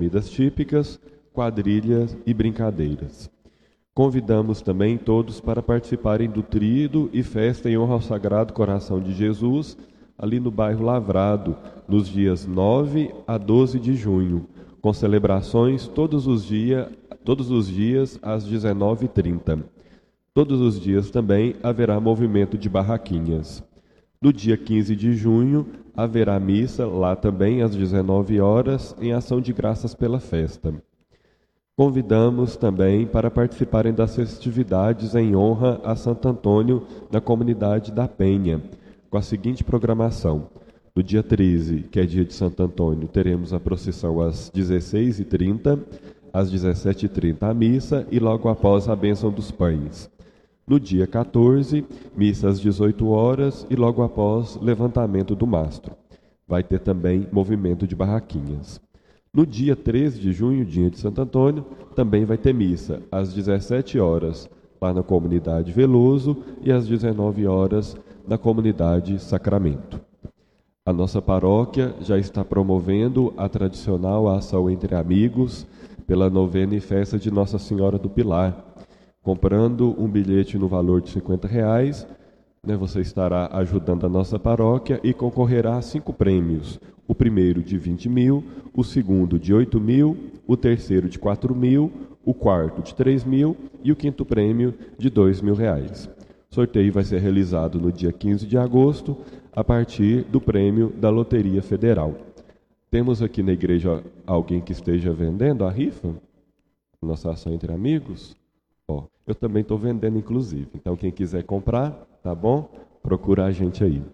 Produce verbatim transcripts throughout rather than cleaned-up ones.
comidas típicas, quadrilhas e brincadeiras. Convidamos também todos para participarem do tríduo e festa em honra ao Sagrado Coração de Jesus, ali no bairro Lavrado, nos dias nove a doze de junho, com celebrações todos os, dia, todos os dias às dezenove e trinta. Todos os dias também haverá movimento de barraquinhas. No dia quinze de junho, haverá missa, lá também às dezenove horas, em ação de graças pela festa. Convidamos também para participarem das festividades em honra a Santo Antônio na comunidade da Penha, com a seguinte programação. No dia treze, que é dia de Santo Antônio, teremos a procissão às dezesseis e trinta, às dezessete e trinta a missa e logo após a bênção dos pães. No dia quatorze, missa às dezoito horas e logo após levantamento do mastro. Vai ter também movimento de barraquinhas. No dia treze de junho, dia de Santo Antônio, também vai ter missa às dezessete horas lá na comunidade Veloso e às dezenove horas na comunidade Sacramento. A nossa paróquia já está promovendo a tradicional ação entre amigos pela novena e festa de Nossa Senhora do Pilar. Comprando um bilhete no valor de cinquenta reais, né, você estará ajudando a nossa paróquia e concorrerá a cinco prêmios. O primeiro de vinte mil, o segundo de oito mil, o terceiro de quatro mil, o quarto de três mil e o quinto prêmio de dois mil reais. O sorteio vai ser realizado no dia quinze de agosto, a partir do prêmio da Loteria Federal. Temos aqui na igreja alguém que esteja vendendo a rifa? Nossa ação entre amigos? Ó, eu também estou vendendo, inclusive. Então, quem quiser comprar, tá bom? Procura a gente aí.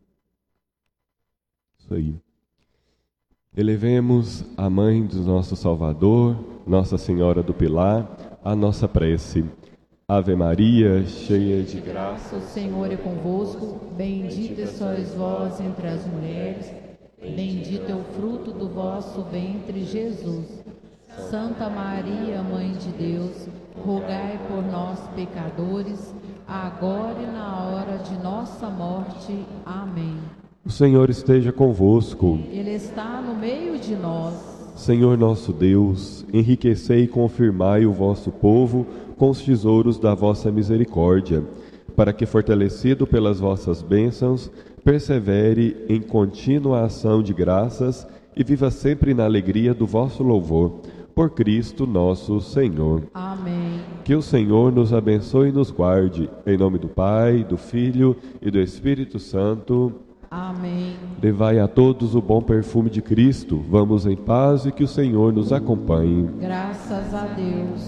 Isso aí. Elevemos a Mãe do nosso Salvador, Nossa Senhora do Pilar, a nossa prece. Ave Maria, cheia de graça, o Senhor é convosco. Bendita sois vós entre as mulheres. Bendito é o fruto do vosso ventre, Jesus. Santa Maria, Mãe de Deus, rogai por nós, pecadores, agora e na hora de nossa morte. Amém. O Senhor esteja convosco. Ele está no meio de nós. Senhor nosso Deus, enriquecei e confirmai o vosso povo com os tesouros da vossa misericórdia, para que, fortalecido pelas vossas bênçãos, persevere em contínua ação de graças e viva sempre na alegria do vosso louvor. Por Cristo nosso Senhor. Amém. Que o Senhor nos abençoe e nos guarde. Em nome do Pai, do Filho e do Espírito Santo. Amém. Levai a todos o bom perfume de Cristo. Vamos em paz e que o Senhor nos acompanhe. Graças a Deus.